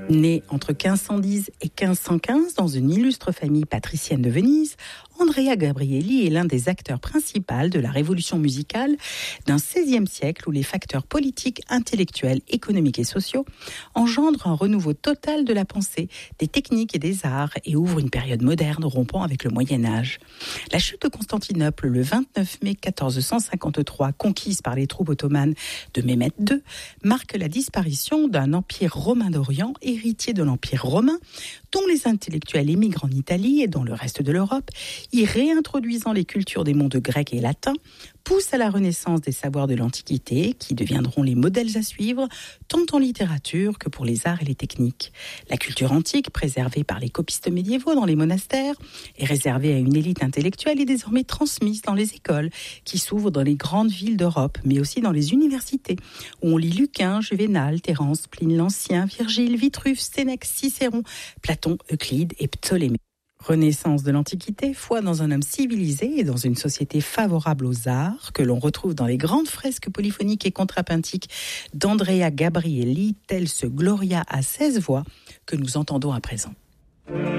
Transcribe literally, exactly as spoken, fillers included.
Née entre quinze cent dix et quinze cent quinze dans une illustre famille patricienne de Venise, Andrea Gabrieli est l'un des acteurs principaux de la révolution musicale d'un seizième siècle où les facteurs politiques, intellectuels, économiques et sociaux engendrent un renouveau total de la pensée, des techniques et des arts et ouvrent une période moderne rompant avec le Moyen-Âge. La chute de Constantinople le vingt-neuf mai quatorze cent cinquante-trois, conquise par les troupes ottomanes de Mehmed deux, marque la disparition d'un empire romain d'Orient héritier de l'Empire romain, dont les intellectuels émigrent en Italie et dans le reste de l'Europe, y réintroduisant les cultures des mondes grec et latin, pousse à la renaissance des savoirs de l'Antiquité, qui deviendront les modèles à suivre, tant en littérature que pour les arts et les techniques. La culture antique, préservée par les copistes médiévaux dans les monastères, et réservée à une élite intellectuelle, est désormais transmise dans les écoles, qui s'ouvrent dans les grandes villes d'Europe, mais aussi dans les universités, où on lit Lucain, Juvénal, Terence, Pline l'Ancien, Virgile, Vitruve, Sénèque, Cicéron, Platon, Euclide et Ptolémée. Renaissance de l'Antiquité, foi dans un homme civilisé et dans une société favorable aux arts, que l'on retrouve dans les grandes fresques polyphoniques et contrapuntiques d'Andrea Gabrieli, telle ce Gloria à seize voix que nous entendons à présent.